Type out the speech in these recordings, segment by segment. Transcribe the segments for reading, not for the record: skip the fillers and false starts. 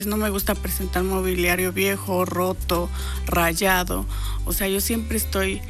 No me gusta presentar mobiliario viejo, roto, rayado. O sea, yo siempre estoy,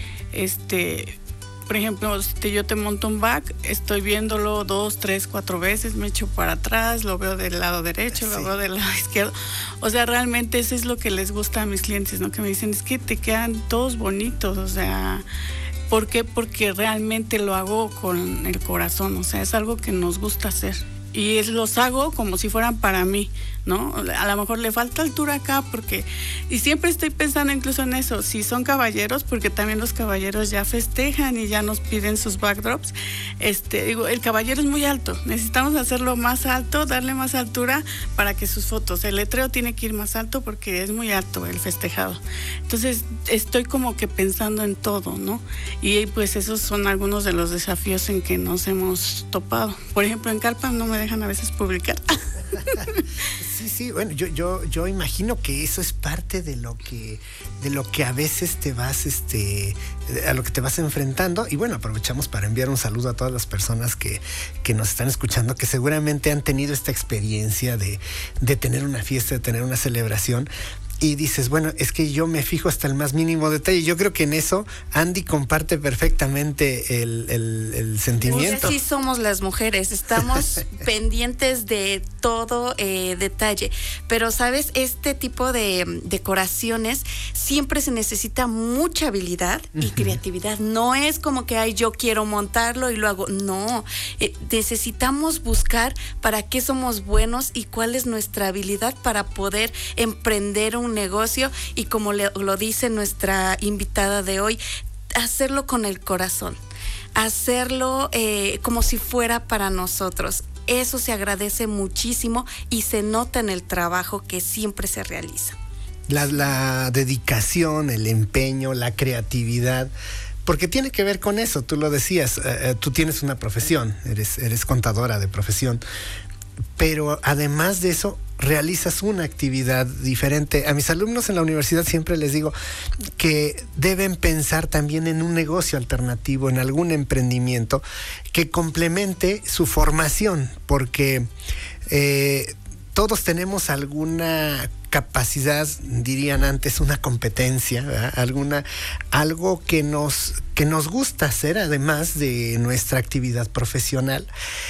por ejemplo, si yo te monto un back, estoy viéndolo 2, 3, 4 veces, me echo para atrás, lo veo del lado derecho, lo veo del lado izquierdo. O sea, realmente eso es lo que les gusta a mis clientes, ¿no? Que me dicen, es que te quedan todos bonitos, o sea... ¿Por qué? Porque realmente lo hago con el corazón, o sea, es algo que nos gusta hacer. Y los hago como si fueran para mí, ¿no? A lo mejor le falta altura acá porque... Y siempre estoy pensando incluso en eso, si son caballeros, porque también los caballeros ya festejan y ya nos piden sus backdrops. Digo, el caballero es muy alto, necesitamos hacerlo más alto, darle más altura para que sus fotos... El letrero tiene que ir más alto porque es muy alto el festejado. Entonces, estoy como que pensando en todo, ¿no? Y pues esos son algunos de los desafíos en que nos hemos topado. Por ejemplo, en Carpa no me dejan a veces publicar. Sí, bueno, yo imagino que eso es parte de lo que a veces te vas, a lo que te vas enfrentando. Y bueno, aprovechamos para enviar un saludo a todas las personas que nos están escuchando, que seguramente han tenido esta experiencia de tener una fiesta, de tener una celebración. Y dices, bueno, es que yo me fijo hasta el más mínimo detalle. Yo creo que en eso Andy comparte perfectamente el sentimiento. Pues así somos las mujeres, estamos pendientes de todo detalle. Pero, ¿sabes? Este tipo de decoraciones siempre se necesita mucha habilidad y creatividad. No es como que, ay, yo quiero montarlo y lo hago. No, necesitamos buscar para qué somos buenos y cuál es nuestra habilidad para poder emprender un negocio y, como lo dice nuestra invitada de hoy, hacerlo con el corazón, hacerlo como si fuera para nosotros. Eso se agradece muchísimo y se nota en el trabajo que siempre se realiza. La dedicación, el empeño, la creatividad, porque tiene que ver con eso. Tú lo decías, tú tienes una profesión, eres contadora de profesión, pero además de eso realizas una actividad diferente. A mis alumnos en la universidad siempre les digo que deben pensar también en un negocio alternativo, en algún emprendimiento que complemente su formación, porque todos tenemos alguna capacidad, dirían antes, una competencia, ¿verdad? Algo que nos gusta hacer además de nuestra actividad profesional,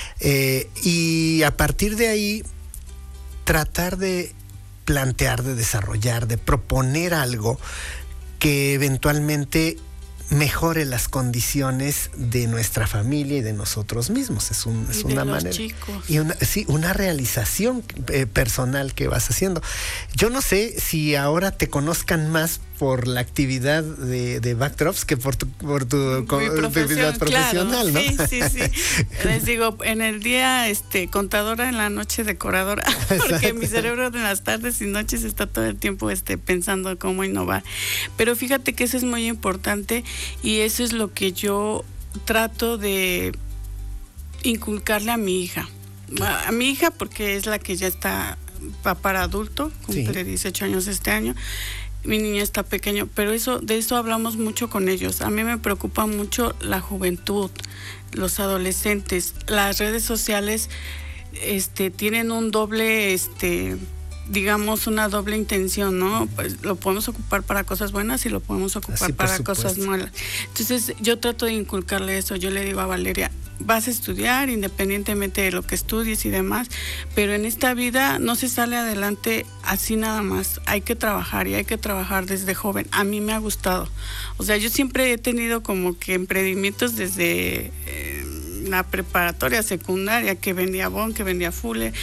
y a partir de ahí tratar de plantear, de desarrollar, de proponer algo que eventualmente mejore las condiciones de nuestra familia y de nosotros mismos. Es una manera. Chicos. Y una realización personal que vas haciendo. Yo no sé si ahora te conozcan más por la actividad de backdrops que por tu actividad profesional, claro, ¿no? Sí. Les digo, en el día contadora, en la noche decoradora, porque mi cerebro en las tardes y noches está todo el tiempo pensando cómo innovar. Pero fíjate que eso es muy importante y eso es lo que yo trato de inculcarle a mi hija. A mi hija, porque es la que ya va para adulto, cumple 18 años este año. Mi niña está pequeño, pero de eso hablamos mucho con ellos. A mí me preocupa mucho la juventud, los adolescentes. Las redes sociales tienen un doble, digamos, una doble intención, ¿no? Pues lo podemos ocupar para cosas buenas y lo podemos ocupar para cosas malas. Entonces, yo trato de inculcarle eso. Yo le digo a Valeria, vas a estudiar independientemente de lo que estudies y demás, pero en esta vida no se sale adelante así nada más. Hay que trabajar y hay que trabajar desde joven. A mí me ha gustado. O sea, yo siempre he tenido como que emprendimientos desde la preparatoria, secundaria, que vendía Bon, que vendía Fuller.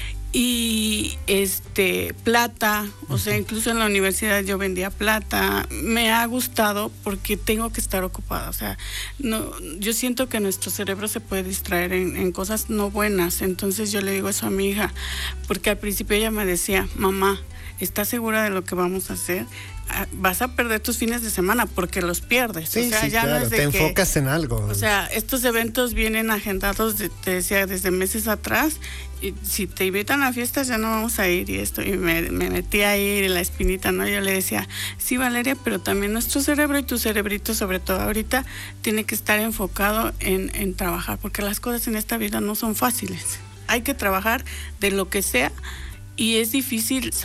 Y plata, o sea, incluso en la universidad yo vendía plata. Me ha gustado porque tengo que estar ocupada. O sea, no, yo siento que nuestro cerebro se puede distraer en cosas no buenas. Entonces yo le digo eso a mi hija, porque al principio ella me decía, mamá, ¿estás segura de lo que vamos a hacer? Vas a perder tus fines de semana porque los pierdes. Sí, o sea, ya claro, no es de te enfocas en algo. O sea, estos eventos vienen agendados, te decía, desde meses atrás. Y si te invitan a fiestas ya no vamos a ir y esto. Y me metí ahí en la espinita, ¿no? Yo le decía, sí, Valeria, pero también nuestro cerebro y tu cerebrito, sobre todo ahorita, tiene que estar enfocado en trabajar, porque las cosas en esta vida no son fáciles. Hay que trabajar de lo que sea y es difícil